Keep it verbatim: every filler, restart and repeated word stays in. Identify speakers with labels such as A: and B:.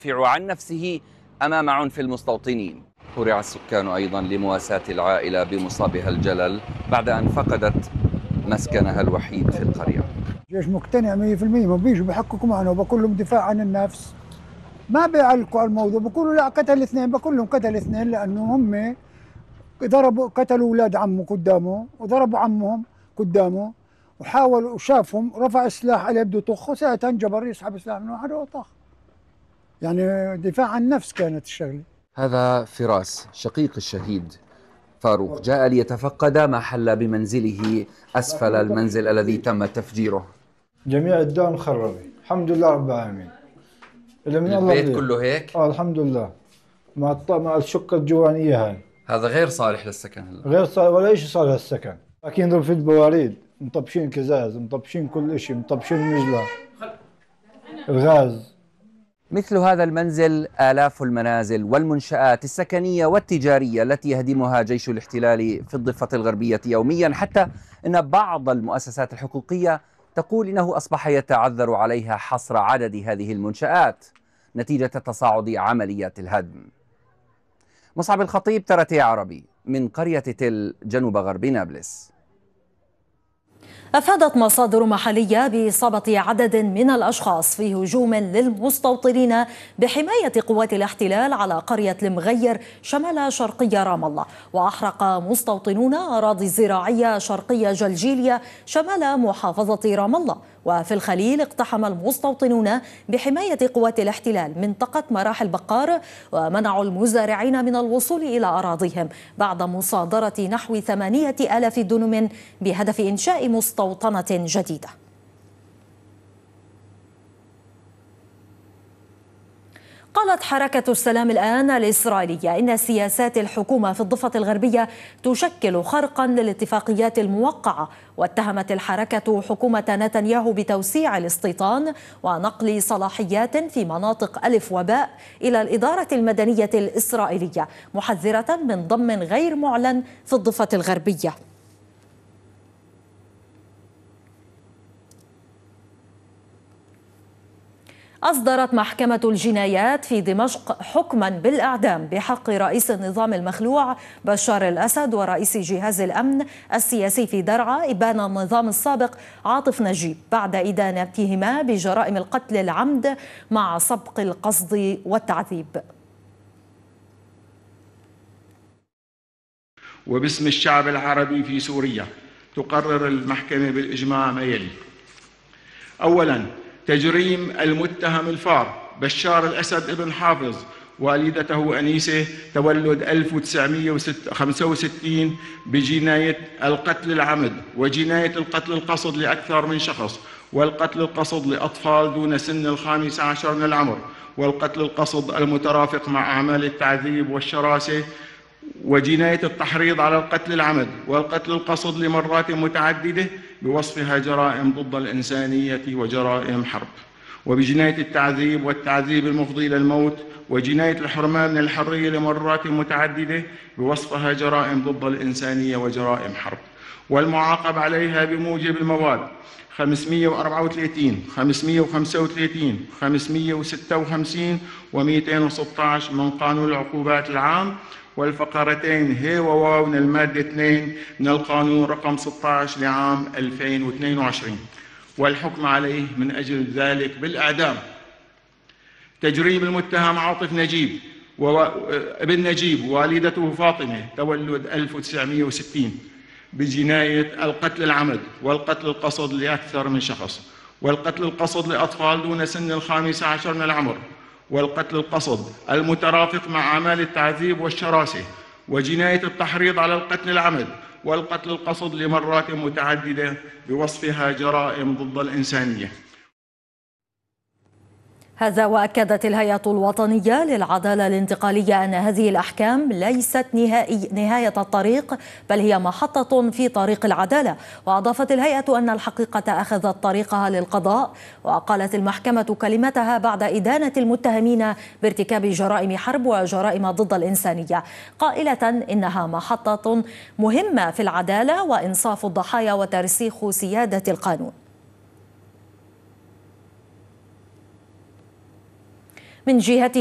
A: يدافع عن نفسه أمام عنف المستوطنين. قرع السكان أيضا لمواساة العائلة بمصابها الجلل بعد أن فقدت مسكنها الوحيد في القرية.
B: الجيش مقتنع مية بالمية، ما بيجوا بيحققوا معنا وبقول لهم دفاع عن النفس، ما بيعلقوا على الموضوع، بقولوا لا قتل اثنين، بقول لهم قتل اثنين لأنه هم ضربوا قتلوا أولاد عمه قدامه وضربوا عمهم قدامه وحاولوا وشافهم رفع السلاح عليه بده يطخ وساعتها انجبر يسحب السلاح من واحد وطخ. يعني دفاع عن النفس كانت الشغله.
A: هذا فراس شقيق الشهيد فاروق، جاء ليتفقد ما حل بمنزله أسفل المنزل الذي تم تفجيره.
C: جميع الدار مخربة الحمد لله رب العالمين.
A: من البيت كله هيك؟
C: اه الحمد لله، مع مع الشقة الجوانية هاي.
A: هذا غير صالح للسكن هلا.
C: غير صالح ولا شيء صالح للسكن. لكن في البواريد مطبشين كزاز، مطبشين كل شيء، مطبشين النجلة، الغاز.
A: مثل هذا المنزل آلاف المنازل والمنشآت السكنية والتجارية التي يهدمها جيش الاحتلال في الضفة الغربية يوميا، حتى أن بعض المؤسسات الحقوقية تقول إنه أصبح يتعذر عليها حصر عدد هذه المنشآت نتيجة تصاعد عمليات الهدم. مصعب الخطيب، ترتي عربي، من قرية تل جنوب غرب نابلس.
D: أفادت مصادر محلية بإصابة عدد من الأشخاص في هجوم للمستوطنين بحماية قوات الاحتلال على قرية المغير شمال شرقي رام الله. وأحرق مستوطنون أراضي زراعية شرقية جلجيلية شمال محافظة رام الله. وفي الخليل اقتحم المستوطنون بحماية قوات الاحتلال منطقة مراحل بقار ومنعوا المزارعين من الوصول إلى أراضيهم بعد مصادرة نحو ثمانية آلاف دنم بهدف إنشاء مستوطنة جديدة. قالت حركة السلام الآن الإسرائيلية إن سياسات الحكومة في الضفة الغربية تشكل خرقا للاتفاقيات الموقعة، واتهمت الحركة حكومة نتنياهو بتوسيع الاستيطان ونقل صلاحيات في مناطق ألف وباء إلى الإدارة المدنية الإسرائيلية، محذرة من ضم غير معلن في الضفة الغربية. أصدرت محكمة الجنايات في دمشق حكما بالإعدام بحق رئيس النظام المخلوع بشار الأسد ورئيس جهاز الأمن السياسي في درعا إبان النظام السابق عاطف نجيب بعد إدانتهما بجرائم القتل العمد مع سبق القصد والتعذيب.
E: وباسم الشعب العربي في سوريا تقرر المحكمة بالإجماع ما يلي: أولاً، تجريم المتهم الفار بشار الأسد ابن حافظ والدته أنيسة تولد ألف وتسعمئة وخمسة وستين بجناية القتل العمد وجناية القتل القصد لأكثر من شخص، والقتل القصد لأطفال دون سن الخامس عشر من العمر، والقتل القصد المترافق مع أعمال التعذيب والشراسة، وجناية التحريض على القتل العمد والقتل القصد لمرات متعددة بوصفها جرائم ضد الإنسانية وجرائم حرب، وبجناية التعذيب والتعذيب المفضي إلى الموت، وجناية الحرمان من الحرية لمرات متعددة بوصفها جرائم ضد الإنسانية وجرائم حرب، والمعاقب عليها بموجب المواد خمسمئة وأربعة وثلاثين، خمسمئة وخمسة وثلاثين، خمسمئة وستة وخمسين ومئتين وستة عشر من قانون العقوبات العام، والفقرتين ه وواو من المادة اثنين من القانون رقم ستة عشر لعام ألفين واثنين وعشرين، والحكم عليه من أجل ذلك بالإعدام. تجريم المتهم عاطف نجيب وابن نجيب والدته فاطمة تولد ألف وتسعمئة وستين بجناية القتل العمد والقتل القصد لأكثر من شخص، والقتل القصد لأطفال دون سن الخامس عشر من العمر، والقتل القصد المترافق مع أعمال التعذيب والشراسة، وجناية التحريض على القتل العمد والقتل القصد لمرات متعددة بوصفها جرائم ضد الإنسانية.
D: هذا وأكدت الهيئة الوطنية للعدالة الانتقالية أن هذه الأحكام ليست نهائي نهاية الطريق، بل هي محطة في طريق العدالة. وأضافت الهيئة أن الحقيقة أخذت طريقها للقضاء. وقالت المحكمة كلمتها بعد إدانة المتهمين بارتكاب جرائم حرب وجرائم ضد الإنسانية، قائلة إنها محطة مهمة في العدالة وإنصاف الضحايا وترسيخ سيادة القانون. من جهة